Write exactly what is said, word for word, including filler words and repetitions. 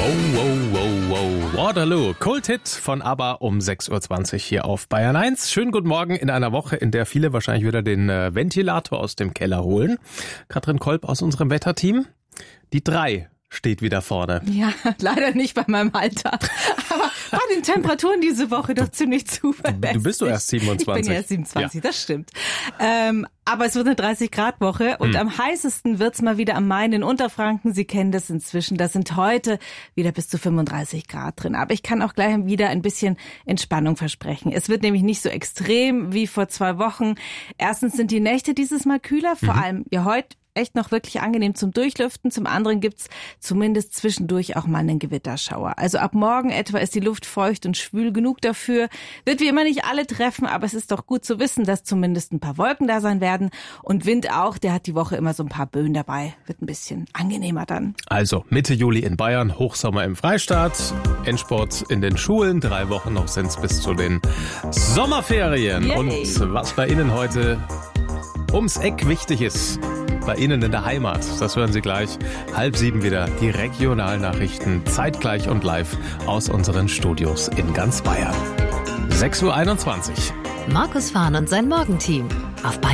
Wow, wow, wow, wow. Waterloo. Cold Hit von ABBA um sechs Uhr zwanzig hier auf Bayern eins. Schönen guten Morgen in einer Woche, in der viele wahrscheinlich wieder den äh, Ventilator aus dem Keller holen. Katrin Kolb aus unserem Wetterteam. Die drei steht wieder vorne. Ja, leider nicht bei meinem Alter. Aber bei den Temperaturen diese Woche doch ziemlich zuverlässig. Du bist doch erst siebenundzwanzig. Ich bin ja erst siebenundzwanzig, Ja. Das stimmt. Ähm, aber es wird eine dreißig-Grad-Woche und Hm. am heißesten wird's mal wieder am Main in Unterfranken. Sie kennen das inzwischen. Da sind heute wieder bis zu fünfunddreißig Grad drin. Aber ich kann auch gleich wieder ein bisschen Entspannung versprechen. Es wird nämlich nicht so extrem wie vor zwei Wochen. Erstens sind die Nächte dieses Mal kühler, vor Mhm. allem ja heute. Echt noch wirklich angenehm zum Durchlüften. Zum anderen gibt's zumindest zwischendurch auch mal einen Gewitterschauer. Also ab morgen etwa ist die Luft feucht und schwül genug dafür. Wird wie immer nicht alle treffen, aber es ist doch gut zu wissen, dass zumindest ein paar Wolken da sein werden. Und Wind auch, der hat die Woche immer so ein paar Böen dabei. Wird ein bisschen angenehmer dann. Also Mitte Juli in Bayern, Hochsommer im Freistaat, Endsport in den Schulen. Drei Wochen noch sind's bis zu den Sommerferien. Yay. Und was bei Ihnen heute ums Eck wichtig ist, bei Ihnen in der Heimat, das hören Sie gleich. Halb sieben wieder die Regionalnachrichten, zeitgleich und live aus unseren Studios in ganz Bayern. sechs Uhr einundzwanzig. Markus Fahn und sein Morgenteam auf Bayern